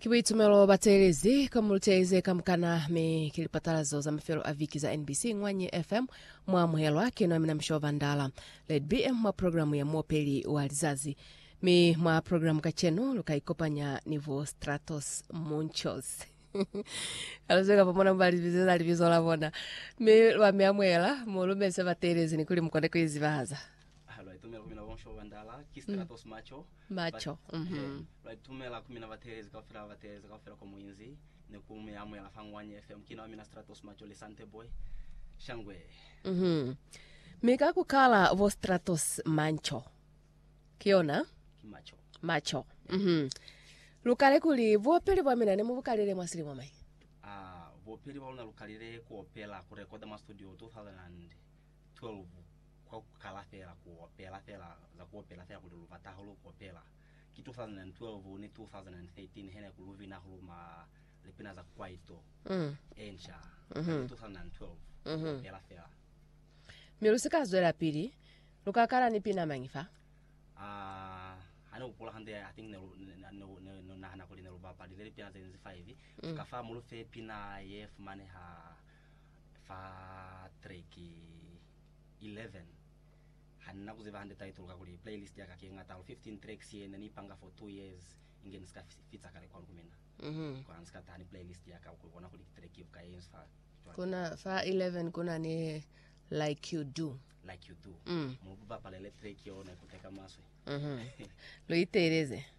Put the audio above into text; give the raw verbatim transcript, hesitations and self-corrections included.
Kiwitumelo baterezi kamulteze kamkana me kilipatalazo za mafero aviki za N B C ngwanye F M mwa muhelwa kino amina mshova ndala led B M mwa programu ya mwopeli wa lizazi mi mwa programu kachenu lukaikopanya nivo Stratos Munchos alazweka pamona mbali vizela alivizola bona mi wame amwela mulume se baterezi nikuli mkonde kwizi bahaza Right, tumela kumina wonsho wandala kistratos mm. macho macho mhm mm right tumela kumina baterezi kafira baterezi kafira ko muinzi ne kumya amwe la fangwanye F M kino amina stratos macho le sante boy shangwe mhm meka kukala vo stratos mancho kiona macho macho mhm lukale kuli vopeli bwa mina ne mubukalire mwasili mwa mai ah vopeli bwa lukalire ko opela ku record ma studio two thousand twelve kwa kala fela ku opela fela za ku opela fela ku luvata holo ku opela ki two thousand twelve ni two thousand thirteen hene ku luvina homa lepina za kwaito mm ensha mhm two thousand twelve mhm opela fela milusika zoela pili lukakala ni pina mangifa ah ano pola hande I think no no no na hana ko lino baba dile pina zenzi five kafa mulu fe pina yef mane ha fa treki eleven hanna kuziva hande title ka kuli playlist yaka kengata fifteen tracks yena ni panga for two years ingen ska fitsa kale kwa kumina mhm kwa anska tani playlist yaka kuona kuli track yuka yens fa kuna fa eleven kuna ni like you do like you do mm mububa pale le track yona kuteka maswe mhm lo itereze